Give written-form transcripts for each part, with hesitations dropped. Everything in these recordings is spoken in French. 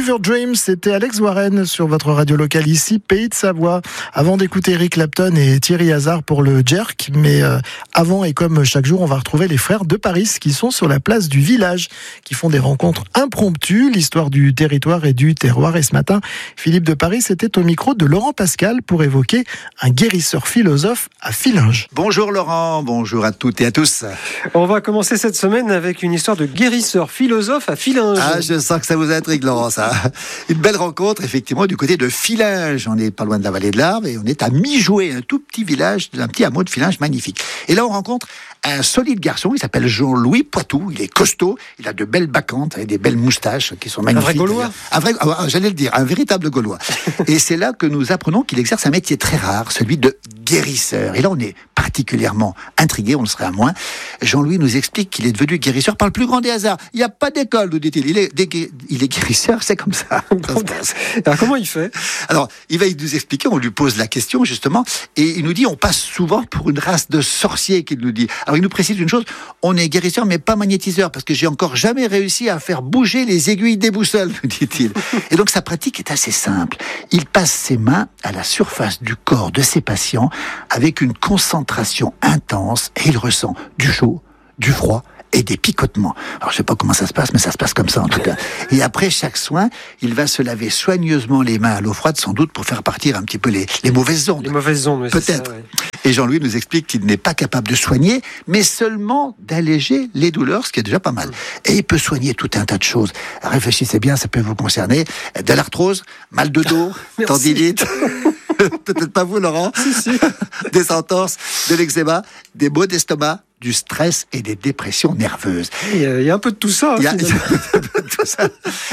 Fever Dreams, c'était Alex Warren sur votre radio locale ici, Pays de Savoie. Avant d'écouter Eric Clapton et Thierry Hazard pour le Jerk, mais avant et comme chaque jour, on va retrouver les frères de Paris qui sont sur la place du village, qui font des rencontres impromptues, l'histoire du territoire et du terroir. Et ce matin, Philippe de Paris était au micro de Laurent Pascal pour évoquer un guérisseur philosophe à Fillinges. Bonjour Laurent, bonjour à toutes et à tous. On va commencer cette semaine avec une histoire de guérisseur philosophe à Fillinges. Ah, je sens que ça vous intrigue Laurent, ça. Une belle rencontre effectivement du côté de Fillinges. On n'est pas loin de la vallée de l'Arve et on est à Mijoué, un tout petit village, un petit hameau de Fillinges magnifique. Et là on rencontre un solide garçon, il s'appelle Jean-Louis Poitou, il est costaud, il a de belles bacchantes avec des belles moustaches qui sont magnifiques. Un vrai Gaulois. J'allais le dire, un véritable Gaulois. Et c'est là que nous apprenons qu'il exerce un métier très rare, celui de guérisseur. Et là on est particulièrement intrigués, on le serait à moins. Jean-Louis nous explique qu'il est devenu guérisseur par le plus grand des hasards. Il n'y a pas d'école, nous dit-il. Il est guérisseur, c'est comme ça. Alors comment il fait ? Alors, il va nous expliquer, on lui pose la question justement, et il nous dit, on passe souvent pour une race de sorciers, qu'il nous dit. Alors il nous précise une chose, on est guérisseur mais pas magnétiseur, parce que j'ai encore jamais réussi à faire bouger les aiguilles des boussoles, nous dit-il. Et donc sa pratique est assez simple. Il passe ses mains à la surface du corps de ses patients avec une concentration intense et il ressent du chaud, du froid et des picotements. Alors je sais pas comment ça se passe, mais ça se passe comme ça en tout cas. Et après chaque soin, il va se laver soigneusement les mains à l'eau froide, sans doute pour faire partir un petit peu les mauvaises ondes. Les mauvaises ondes, oui, peut-être. Ça, ouais. Et Jean-Louis nous explique qu'il n'est pas capable de soigner, mais seulement d'alléger les douleurs, ce qui est déjà pas mal. Et il peut soigner tout un tas de choses. Réfléchissez bien, ça peut vous concerner. De l'arthrose, mal de dos, tendinite. Peut-être pas vous, Laurent. Si. Des entorses, de l'eczéma, des maux d'estomac, du stress et des dépressions nerveuses. Il y a un peu de tout ça. Il y a un peu de tout ça.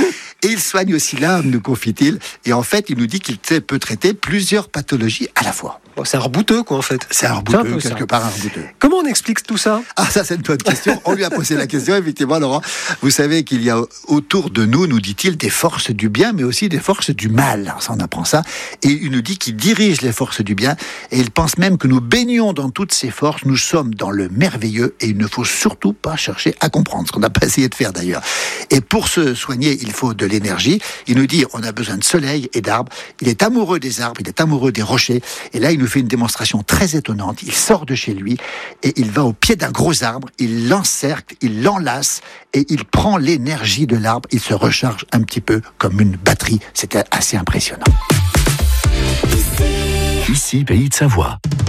Et il soigne aussi l'âme, nous confie-t-il. Et en fait, il nous dit qu'il peut traiter plusieurs pathologies à la fois. Bon, c'est un rebouteux, quoi, en fait. C'est un rebouteux, quelque part un rebouteux. Comment on explique tout ça ? Ah, ça, c'est une bonne question. On lui a posé la question, effectivement, Laurent. Vous savez qu'il y a autour de nous, nous dit-il, des forces du bien, mais aussi des forces du mal. Alors ça, on apprend ça. Et il nous dit qu'il dirige les forces du bien. Et il pense même que nous baignons dans toutes ces forces. Nous sommes dans le merveilleux et il ne faut surtout pas chercher à comprendre, ce qu'on n'a pas essayé de faire d'ailleurs. Et pour se soigner, il faut de l'énergie. Il nous dit, on a besoin de soleil et d'arbres. Il est amoureux des arbres, il est amoureux des rochers. Et là, il nous fait une démonstration très étonnante. Il sort de chez lui et il va au pied d'un gros arbre, il l'encercle, il l'enlace et il prend l'énergie de l'arbre. Il se recharge un petit peu comme une batterie. C'était assez impressionnant. Ici, Pays de Savoie.